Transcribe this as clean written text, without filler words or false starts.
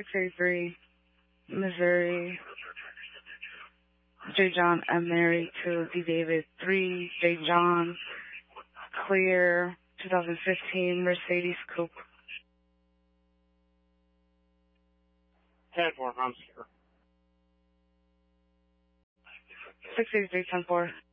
683, Missouri, J. John M. Mary to D. David 3, J. John, clear, 2015 Mercedes Coupe. 10-4, I'm here. 683, 10-4.